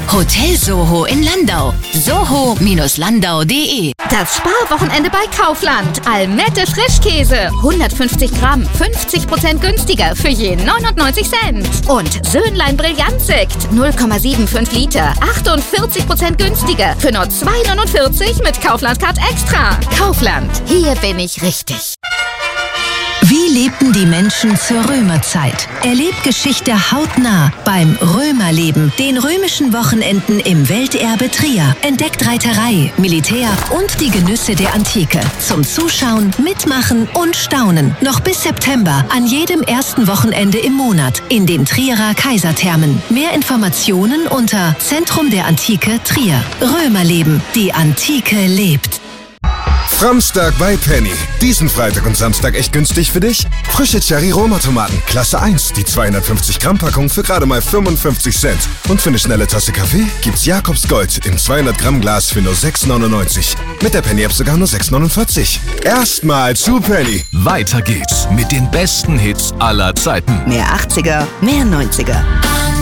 Hotel Soho in Landau. soho-landau.de. Das Sparwochenende bei Kaufland. Almette Frischkäse. 150 Gramm, 50% günstiger für je 99 Cent. Und Söhnlein Brillantsekt. 0,75 Liter, 48% günstiger für nur 2,49 mit Kaufland-Card Extra. Kaufland, hier bin ich richtig. Wie lebten die Menschen zur Römerzeit? Erlebt Geschichte hautnah beim Römerleben, den römischen Wochenenden im Welterbe Trier. Entdeckt Reiterei, Militär und die Genüsse der Antike. Zum Zuschauen, Mitmachen und Staunen. Noch bis September an jedem ersten Wochenende im Monat in den Trierer Kaiserthermen. Mehr Informationen unter Zentrum der Antike Trier. Römerleben, die Antike lebt. Framstag bei Penny. Diesen Freitag und Samstag echt günstig für dich? Frische Cherry-Roma-Tomaten, Klasse 1, die 250 Gramm Packung für gerade mal 55 Cent. Und für eine schnelle Tasse Kaffee gibt's Jakobs Gold im 200 Gramm Glas für nur 6,99. Mit der Penny-App sogar nur 6,49. Erstmal zu Penny. Weiter geht's mit den besten Hits aller Zeiten. Mehr 80er, mehr 90er.